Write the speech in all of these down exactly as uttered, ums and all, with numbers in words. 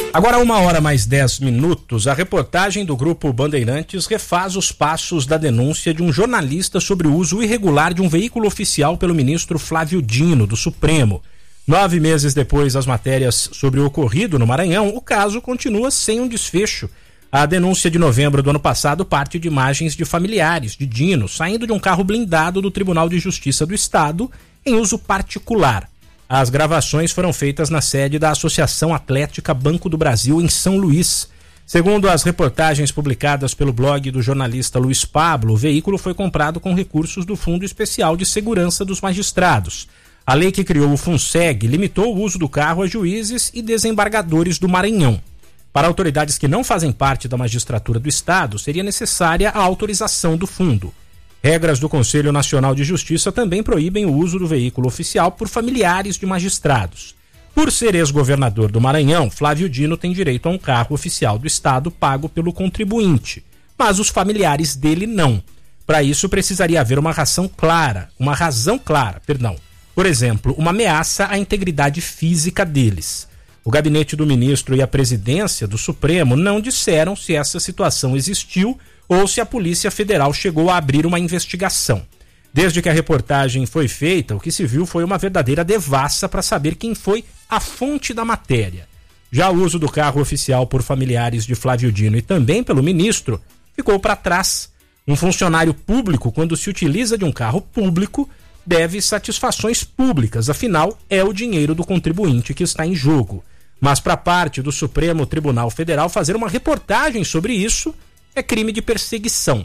Agora, uma hora mais dez minutos, a reportagem do Grupo Bandeirantes refaz os passos da denúncia de um jornalista sobre o uso irregular de um veículo oficial pelo ministro Flávio Dino, do Supremo. Nove meses depois das matérias sobre o ocorrido no Maranhão, o caso continua sem um desfecho. A denúncia de novembro do ano passado parte de imagens de familiares de Dino saindo de um carro blindado do Tribunal de Justiça do Estado em uso particular. As gravações foram feitas na sede da Associação Atlética Banco do Brasil, em São Luís. Segundo as reportagens publicadas pelo blog do jornalista Luiz Pablo, o veículo foi comprado com recursos do Fundo Especial de Segurança dos Magistrados. A lei que criou o FUNSEG limitou o uso do carro a juízes e desembargadores do Maranhão. Para autoridades que não fazem parte da magistratura do Estado, seria necessária a autorização do fundo. Regras do Conselho Nacional de Justiça também proíbem o uso do veículo oficial por familiares de magistrados. Por ser ex-governador do Maranhão, Flávio Dino tem direito a um carro oficial do Estado pago pelo contribuinte, mas os familiares dele não. Para isso, precisaria haver uma razão clara, uma razão clara, perdão. Por exemplo, uma ameaça à integridade física deles. O gabinete do ministro e a presidência do Supremo não disseram se essa situação existiu ou se a Polícia Federal chegou a abrir uma investigação. Desde que a reportagem foi feita, o que se viu foi uma verdadeira devassa para saber quem foi a fonte da matéria. Já o uso do carro oficial por familiares de Flávio Dino e também pelo ministro ficou para trás. Um funcionário público, quando se utiliza de um carro público, deve satisfações públicas, afinal, é o dinheiro do contribuinte que está em jogo. Mas para parte do Supremo Tribunal Federal fazer uma reportagem sobre isso é crime de perseguição.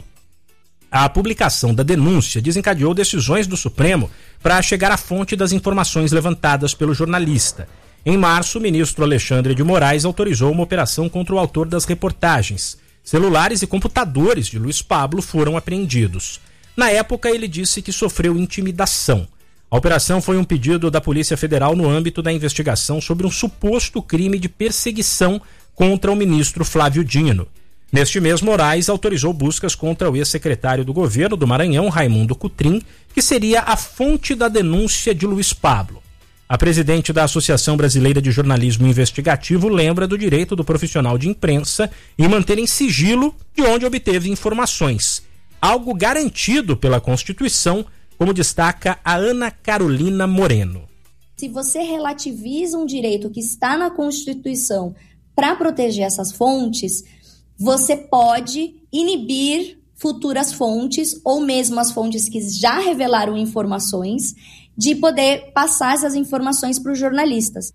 A publicação da denúncia desencadeou decisões do Supremo para chegar à fonte das informações levantadas pelo jornalista. Em março, o ministro Alexandre de Moraes autorizou uma operação contra o autor das reportagens. Celulares e computadores de Luiz Pablo foram apreendidos. Na época, ele disse que sofreu intimidação. A operação foi um pedido da Polícia Federal no âmbito da investigação sobre um suposto crime de perseguição contra o ministro Flávio Dino. Neste mês, Moraes autorizou buscas contra o ex-secretário do governo do Maranhão, Raimundo Cutrim, que seria a fonte da denúncia de Luiz Pablo. A presidente da Associação Brasileira de Jornalismo Investigativo lembra do direito do profissional de imprensa em manter em sigilo de onde obteve informações, algo garantido pela Constituição, como destaca a Ana Carolina Moreno. Se você relativiza um direito que está na Constituição para proteger essas fontes, você pode inibir futuras fontes ou mesmo as fontes que já revelaram informações de poder passar essas informações para os jornalistas.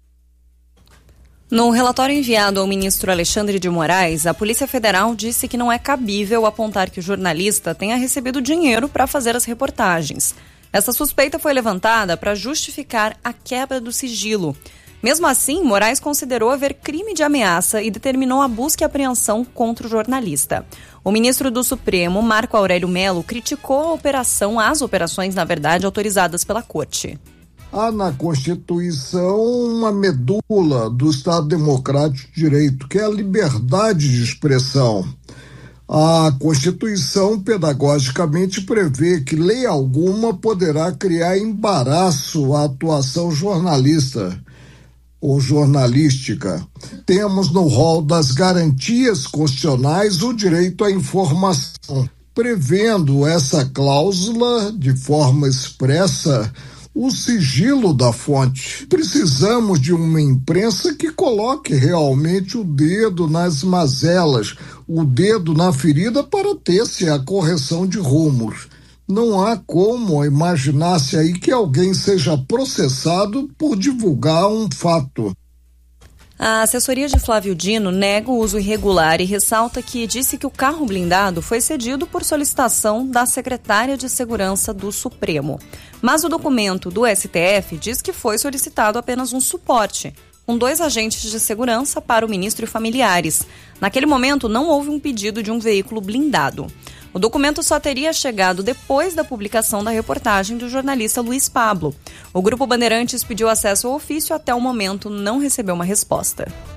No relatório enviado ao ministro Alexandre de Moraes, a Polícia Federal disse que não é cabível apontar que o jornalista tenha recebido dinheiro para fazer as reportagens. Essa suspeita foi levantada para justificar a quebra do sigilo. Mesmo assim, Moraes considerou haver crime de ameaça e determinou a busca e apreensão contra o jornalista. O ministro do Supremo, Marco Aurélio Mello, criticou a operação, as operações, na verdade, autorizadas pela Corte. Há na Constituição uma medula do Estado Democrático de Direito, que é a liberdade de expressão. A Constituição, pedagogicamente, prevê que lei alguma poderá criar embaraço à atuação jornalista ou jornalística. Temos no rol das garantias constitucionais o direito à informação. Prevendo essa cláusula de forma expressa, o sigilo da fonte. Precisamos de uma imprensa que coloque realmente o dedo nas mazelas, o dedo na ferida para ter-se a correção de rumos. Não há como imaginar-se aí que alguém seja processado por divulgar um fato. A assessoria de Flávio Dino nega o uso irregular e ressalta que disse que o carro blindado foi cedido por solicitação da secretária de Segurança do Supremo. Mas o documento do S T F diz que foi solicitado apenas um suporte, com dois agentes de segurança para o ministro e familiares. Naquele momento, não houve um pedido de um veículo blindado. O documento só teria chegado depois da publicação da reportagem do jornalista Luiz Pablo. O Grupo Bandeirantes pediu acesso ao ofício, até o momento não recebeu uma resposta.